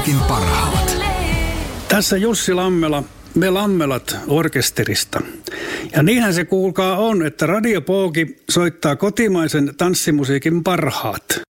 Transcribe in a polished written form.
parhaat. Tässä Jussi Lammela, me Lammelat orkesterista. Ja niinhän se kuulkaa on, että Radio Pooki soittaa kotimaisen tanssimusiikin parhaat.